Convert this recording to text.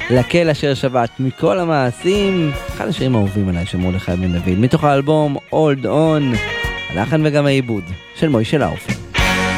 לקל אשר שבת מכל המעשים, אחד השירים האהובים עליי של מרדכי בן דוד, מתוך האלבום Hold On, הלחן וגם העיבוד של מוישה לאופר.